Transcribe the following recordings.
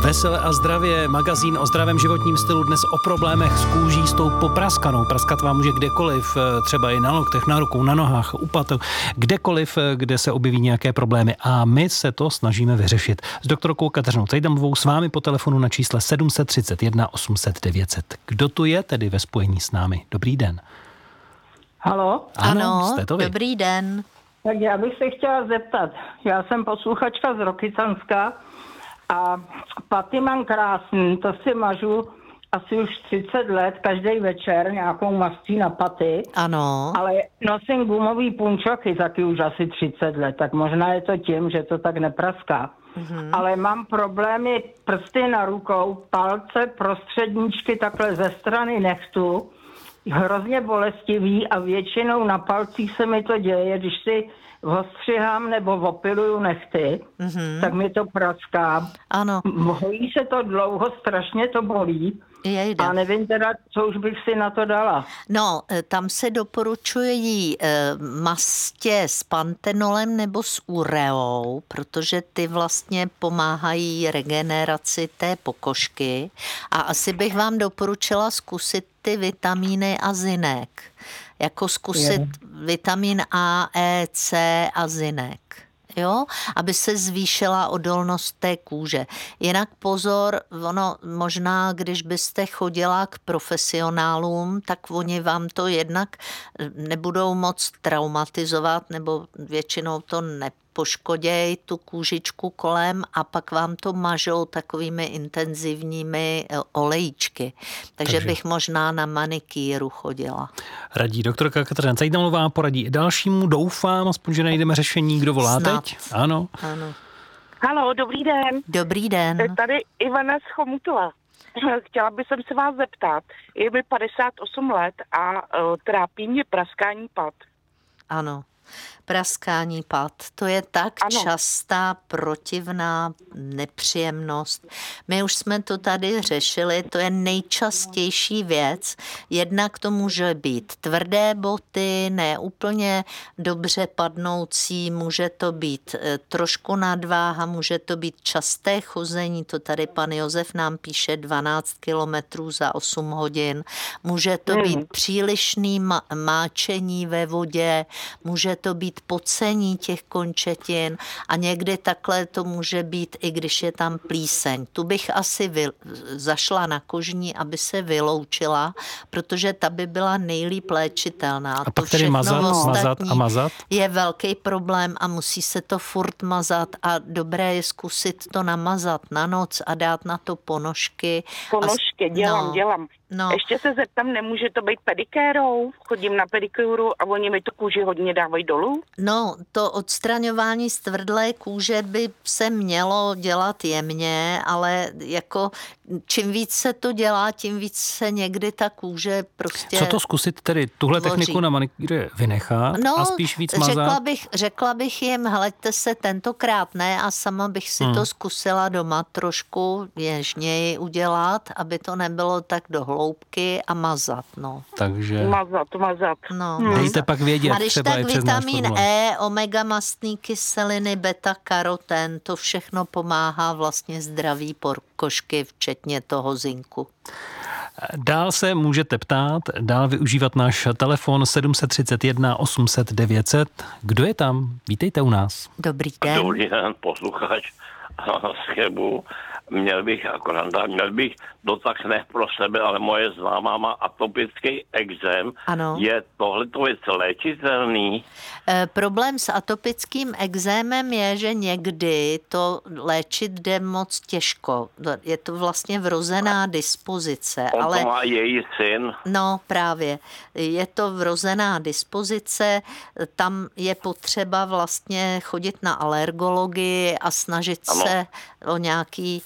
Veselé a zdravě, magazín o zdravém životním stylu, dnes o problémech s kůží, s tou popraskanou. Praskat vám může kdekoliv, třeba i na loktech, na rukou, na nohách, u patou, kdekoliv, kde se objeví nějaké problémy. A my se to snažíme vyřešit. S doktorkou Kateřinou Cejdamovou s vámi po telefonu na čísle 731 800 900. Kdo tu je tedy ve spojení s námi? Dobrý den. Haló? Ano, jste to vy. dobrý den. Tak já bych se chtěla zeptat. Já jsem posluchačka z Rokycanska a paty mám krásný, to si mažu asi už 30 let, každý večer nějakou mastí na paty. Ano. Ale nosím gumový punčochy taky už asi 30 let, tak možná je to tím, že to tak nepraská. Ale mám problémy prsty na rukou, palce, prostředníčky takhle ze strany nechtu, hrozně bolestivý a většinou na palcích se mi to děje, když si ostřihám nebo opiluju nechty, tak mi to praská. Ano. Hojí se to dlouho, strašně to bolí. Jejda. A nevím teda, co už bych si na to dala. No, tam se doporučují mastě s pantenolem nebo s ureou, protože ty vlastně pomáhají regeneraci té pokožky. A asi bych vám doporučila zkusit ty vitamíny a zinek. Jako zkusit vitamin A, E, C a zinek. Jo, aby se zvýšila odolnost té kůže. Jinak pozor, ono možná, když byste chodila k profesionálům, tak oni vám to jednak nebudou moc traumatizovat, nebo většinou to nepoškodějí tu kůžičku kolem a pak vám to mažou takovými intenzivními olejíčky. Takže bych možná na manikýru chodila. Radí doktorka Kateřina Cejdamová, poradí i dalšímu. Doufám, aspoň, že najdeme řešení. Kdo volá teď? Ano. Haló, dobrý den. Dobrý den. Tady Ivana z Chomutova. Chtěla bych se vás zeptat. Je mi 58 let a trápí mě praskání pat. Ano. Praskání pat. To je tak častá, protivná nepříjemnost. My už jsme to tady řešili, to je nejčastější věc. Jednak to může být tvrdé boty, ne úplně dobře padnoucí, může to být trošku nadváha, může to být časté chození, to tady pan Josef nám píše 12 kilometrů za 8 hodin. Může to být přílišný máčení ve vodě, může to být pocení těch končetin a někdy takhle to může být, i když je tam plíseň. Tu bych asi zašla na kožní, aby se vyloučila, protože ta by byla nejlíp léčitelná. A pak tedy mazat a mazat? Je velký problém a musí se to furt mazat a dobré je zkusit to namazat na noc a dát na to ponožky. Ponožky, dělám. No. Ještě se zeptám, nemůže to být pedikérou? Chodím na pedikúru a oni mi tu kůži hodně dávají dolů? No, to odstraňování z tvrdlé kůže by se mělo dělat jemně, ale jako čím víc se to dělá, tím víc se někdy ta kůže prostě... Co to zkusit tedy tuhle techniku na manikýře vynechat a spíš víc mazat? Řekla bych jim, hleďte se tentokrát ne a sama bych si to zkusila doma trošku něžněji udělat, aby to nebylo tak do hloubky a mazat, no. Takže... Mazat. No. Dejte pak vědět, a když třeba tak i přes náš vitamin formulář. E, omega mastné kyseliny, beta karoten, to všechno pomáhá vlastně zdraví pokožky, včetně toho zinku. Dál se můžete ptát, dál využívat náš telefon 731 800 900. Kdo je tam? Vítejte u nás. Dobrý den. Dobrý den, posluchač z Chebu. Měl bych dotaz ne pro sebe, ale moje známá má atopický ekzém. Ano. Je tohleto věc léčitelný? Problém s atopickým ekzémem je, že někdy to léčit jde moc těžko. Je to vlastně vrozená dispozice. On to má její syn. No právě. Je to vrozená dispozice, tam je potřeba vlastně chodit na alergologii a snažit se o nějaký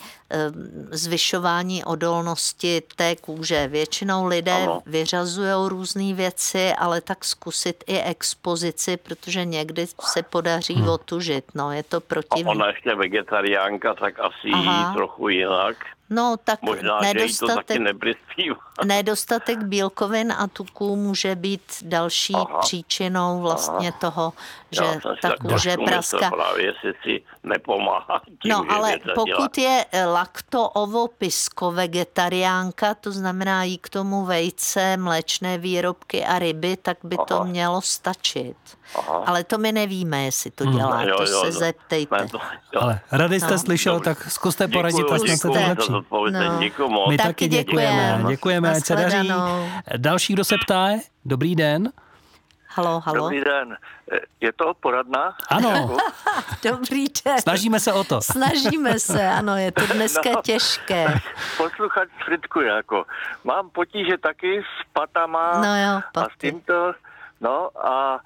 zvyšování odolnosti té kůže. Většinou lidé vyřazují různé věci, ale tak zkusit i expozici, protože někdy se podaří otužit. No, je to protivné. Ona ještě vegetariánka, tak asi jí trochu jinak. No, tak možná, že jí to taky nepřispívá. Nedostatek bílkovin a tuků může být další příčinou vlastně toho, že ta kůže praská. Právě si nepomáhá. No, ale pokud je lakto-ovo-pisko-vegetariánka, to znamená jí k tomu vejce, mléčné výrobky a ryby, tak by to mělo stačit. Aha. Ale to my nevíme, jestli to dělá, se zeptejte. Ale rady jste slyšel, tak zkuste poradit, až na to lepší. My taky děkujeme. Děkujeme, ať se daří. Další, kdo se ptá, dobrý den. Halo. Dobrý den. Je to poradna? Ano. Dobrý den. Snažíme se o to. Snažíme se, ano, je to dneska těžké. Posluchač fritkuje, jako. Mám potíže taky s patama a s tímto. No a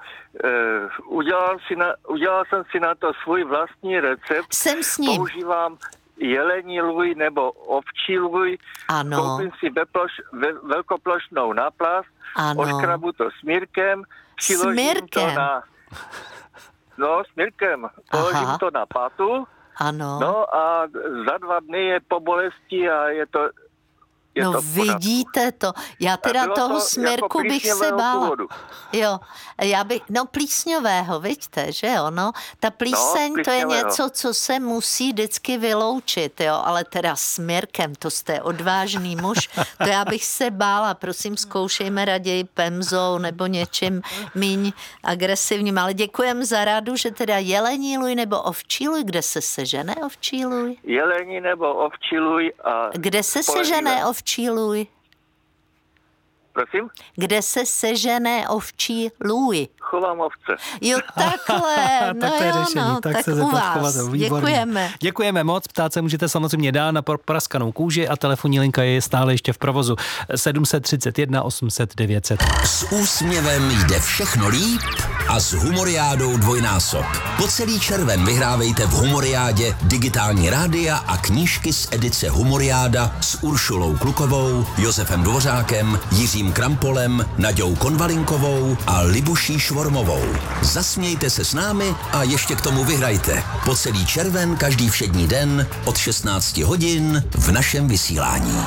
udělal jsem si na to svůj vlastní recept. Jsem s ním. Používám jelení lůj nebo ovčí lůj. Ano. Koupím si velkoplošnou náplast, oškrabu to smírkem, přiložím to na... No, smírkem. Položím to na patu. Ano. No a za 2 dny je po bolesti a je to... vidíte to. Já teda toho smrku bych se bála. Původu. Jo, plísňového, vidíte, že jo, no. Ta plíseň, to je něco, co se musí vždycky vyloučit, jo, ale teda smrkem, to jste odvážný muž, to já bych se bála, prosím, zkoušejme raději pemzou nebo něčím míň agresivním, ale děkujem za radu, že teda jelení lůj nebo ovčí lůj, kde se sežene ovčí lůj? Jelení nebo ovčí lůj a... Kde se sežene ovčí lůj? Prosím? Kde se sežené ovčí lůj? Chovám ovce. Jo, takhle. Tak to je řešení. Tak se u vás. Děkujeme. Děkujeme moc. Ptát se můžete samozřejmě dál na praskanou kůži a telefonní linka je stále ještě v provozu. 731 800 900. S úsměvem jde všechno líp a s Humoriádou dvojnásob. Po celý červen vyhrávejte v Humoriádě digitální rádia a knížky z edice Humoriáda s Uršulou Klukovou, Josefem Dvořákem, Jiřím Krampolem, Naďou Konvalinkovou a Libuší Švormovou. Zasmějte se s námi a ještě k tomu vyhrajte. Po celý červen každý všední den od 16 hodin v našem vysílání.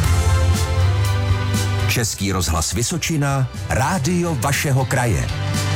Český rozhlas Vysočina, rádio vašeho kraje.